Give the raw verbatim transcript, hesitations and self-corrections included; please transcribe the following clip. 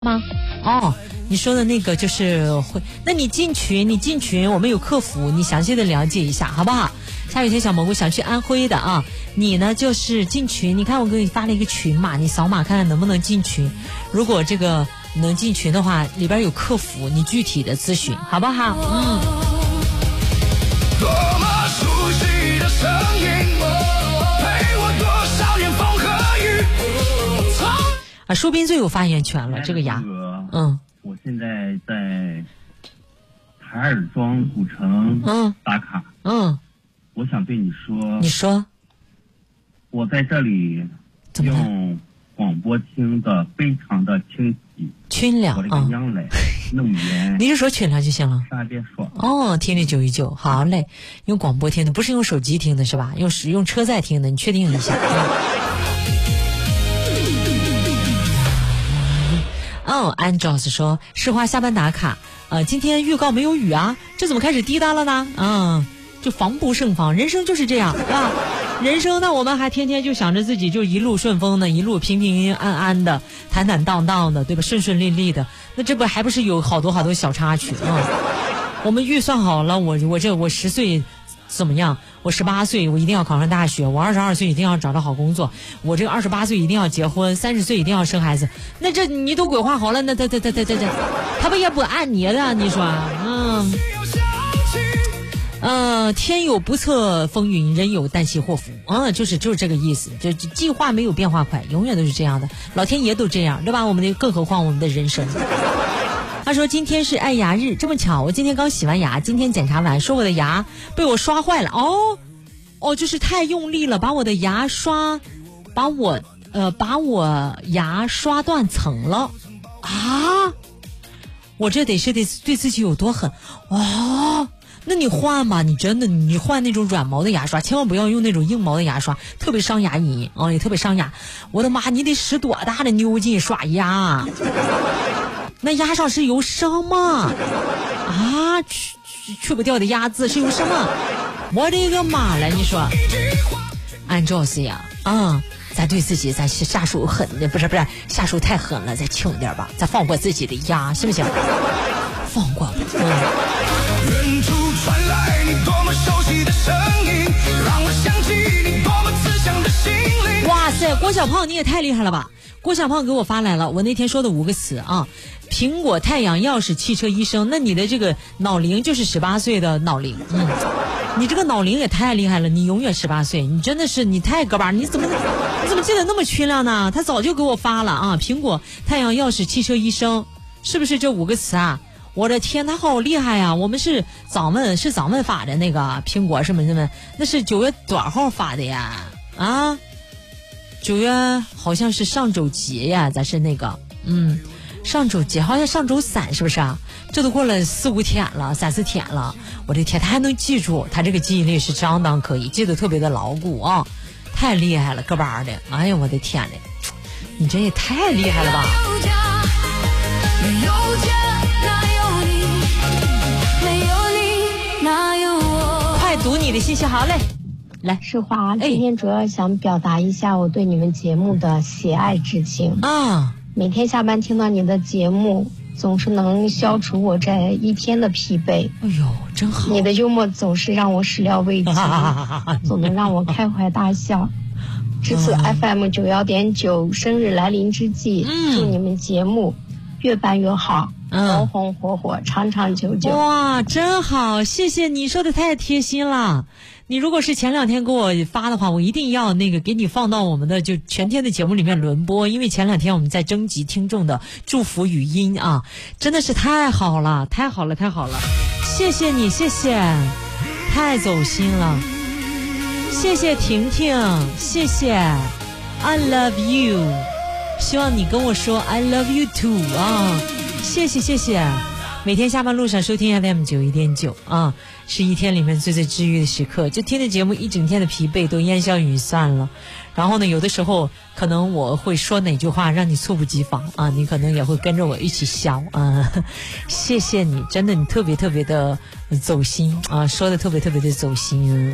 吗？哦，你说的那个就是会，那你进群，你进群，我们有客服，你详细的了解一下，好不好？下雨天小蘑菇想去安徽的啊，你呢就是进群，你看我给你发了一个群码，你扫码看看能不能进群。如果这个能进群的话，里边有客服，你具体的咨询，好不好？嗯。多么熟悉的声音，陪我多少年风和雨。啊，舒斌最有发言权了，这个牙，嗯， 我现在在台儿庄古城嗯打卡， 嗯， 我想对你说， 你说， 我在这里用广播听的非常的清晰， 清凉我这个央嘞弄严， 你就说清凉就行了， 啥别说， 哦，听力九一九，好嘞，用广播听的，不是用手机听的是吧？用用车载听的，你确定一下。哦 ，Angels 说，世华下班打卡，呃，今天预告没有雨啊，这怎么开始滴答了呢？嗯，就防不胜防，人生就是这样，是吧？人生呢，我们还天天就想着自己就一路顺风的，一路平平安安的，坦坦荡荡的，对吧？顺顺利利的，那这不还不是有好多好多小插曲啊？嗯，我们预算好了，我我这我十岁怎么样？我十八岁我一定要考上大学，我二十二岁一定要找到好工作，我这个二十八岁一定要结婚，三十岁一定要生孩子。那这你都规划好了，那他他他他他他他不也不按你的？你说，嗯呃，天有不测风云，人有旦夕祸福，嗯，就是就是这个意思，就计划没有变化快，永远都是这样的，老天爷都这样，对吧？我们的更何况我们的人生。他说今天是爱牙日，这么巧，我今天刚洗完牙，今天检查完，说我的牙被我刷坏了。哦，哦，就是太用力了，把我的牙刷，把我呃把我牙刷断层了啊！我这得是得对自己有多狠哦？那你换吧，你真的你换那种软毛的牙刷，千万不要用那种硬毛的牙刷，特别伤牙龈哦，也特别伤牙。我的妈，你得使多大的牛劲刷牙？那牙上是有什么啊？去去去不掉的牙渍是有什么？我的个妈了！你说，按照是呀，啊，咱对自己咱下手狠的，不是不是下手太狠了，再轻点吧，咱放过自己的牙，行不行？放过吧。远处传来你多么熟悉的声音，让我想起你多么慈祥的心灵。哇塞，郭小胖你也太厉害了吧！郭小胖给我发来了我那天说的五个词啊。苹果、太阳、钥匙、汽车、医生，那你的这个脑龄就是十八岁的脑龄，嗯，你这个脑龄也太厉害了，你永远十八岁，你真的是你太个把，你怎么你怎么记得那么清亮呢？他早就给我发了啊，苹果、太阳、钥匙、汽车、医生，是不是这五个词啊？我的天，他好厉害呀！我们是早们是早们发的那个苹果什么什么，那是九月多少号发的呀？啊，九月好像是上周节呀，咱是那个，嗯。上周节好像上周三是不是啊？这都过了四五天了，三四天了。我的天，他还能记住，他这个记忆力是相当可以，记得特别的牢固啊，太厉害了，个把的。哎呀，我的天嘞，你这也太厉害了吧！快读你的信息，好嘞。来， 世华，今天主要想表达一下我对你们节目的喜爱之情啊。 每天下班听到你的节目，总是能消除我这一天的疲惫。 哎呦，真好！ 你的幽默总是让我始料未及，总能让我开怀大笑。值此 F M 九幺点九生日来临之际，嗯、祝你们节目越办越好，嗯、红红火火，长长久久。 哇，真好！谢谢你说的太贴心了。你如果是前两天给我发的话，我一定要那个给你放到我们的就全天的节目里面轮播，因为前两天我们在征集听众的祝福语音啊，真的是太好了，太好了，太好了！谢谢你，谢谢，太走心了，谢谢婷婷，谢谢 ，I love you， 希望你跟我说 I love you too 啊，谢谢谢谢，每天下班路上收听 F M 九一点九啊。是一天里面最最治愈的时刻，就听着节目一整天的疲惫都烟消云散了。然后呢，有的时候可能我会说哪句话让你猝不及防啊，你可能也会跟着我一起笑啊。谢谢你，真的你特别特别的走心啊，说的特别特别的走心。